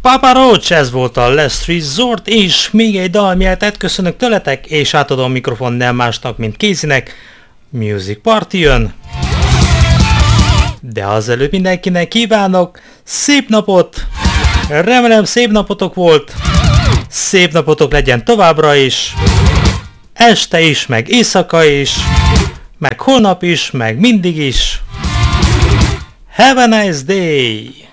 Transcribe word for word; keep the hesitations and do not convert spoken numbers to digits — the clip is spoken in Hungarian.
Papa Roach, ez volt a Last Resort, és még egy dal miatt köszönök tőletek, és átadom a mikrofon nem másnak, mint Kézinek. Music Party jön. De azelőtt mindenkinek kívánok szép napot, remélem szép napotok volt, szép napotok legyen továbbra is, este is, meg éjszaka is, meg holnap is, meg mindig is. Have a nice day!